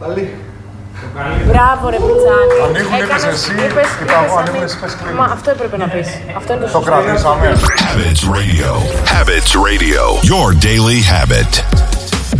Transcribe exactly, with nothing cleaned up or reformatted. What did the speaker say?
Μπράβο ρε Πιτσάνη. Ανοίγουν, είπες εσύ, είπα εγώ, ανοίγουν εσύ, είπες κλείνουν. Μα αυτό έπρεπε να πεις. Αυτό είναι το σωστό. Το κρατήσαμε. Habits Radio. Habits Radio. Your daily habit.